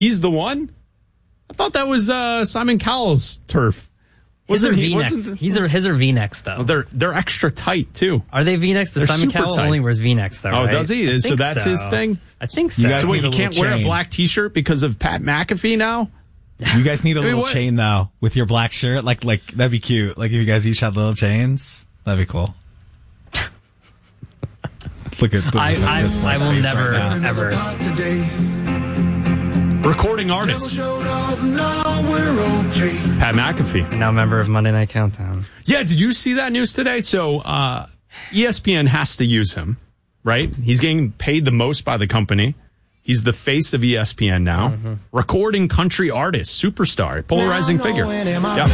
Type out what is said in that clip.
He's the one? I thought that was Simon Cowell's turf. His are V-necks, though. Oh, they're extra tight, too. Are they V-necks? The Simon Cowell only wears V-necks, though, right? Oh, does he? So that's his thing? I think so. So wait, you can't wear a black T-shirt because of Pat McAfee now? You guys need a little chain, though, with your black shirt. Like that'd be cute. Like, if you guys each had little chains, that'd be cool. Look at I will never, ever. Recording artist. Pat McAfee. Now member of Monday Night Countdown. Yeah, did you see that news today? So ESPN has to use him, right? He's getting paid the most by the company. He's the face of ESPN now. Mm-hmm. Recording country artist, superstar, polarizing figure. Yeah.